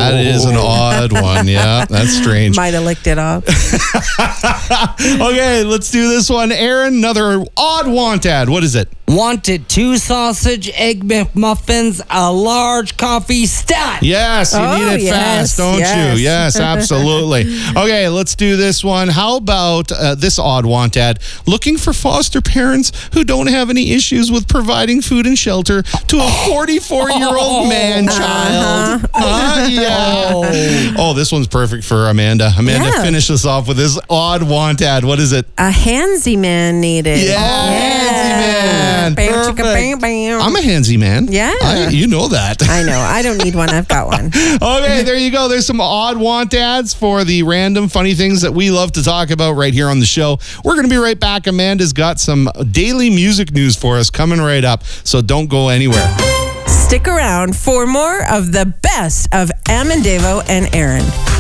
That is an odd one. Yeah, that's strange. Might have licked it off. Okay, let's do this one. Aaron, another odd want ad. What is it? Wanted 2 sausage, egg McMuffins, a large coffee stat. Yes, you need it fast, don't you? Yes, absolutely. Okay, let's do this one. How about this odd want ad? Looking for foster parents who don't have any issues with providing food and shelter to a 44-year-old man-child. Yeah. Oh, this one's perfect for Amanda. Amanda, finish us off with this odd want ad. What is it? A handsy man needed. Yeah, handsy man. Perfect. I'm a handsy man. Yeah. You know that. I know. I don't need one. I've got one. Okay, there you go. There's some odd want ads for the random funny things that we love to talk about right here on the show. We're going to be right back. Amanda's got some daily music news for us coming right up, so don't go anywhere. Stick around for more of the best of Amendevo and Aaron.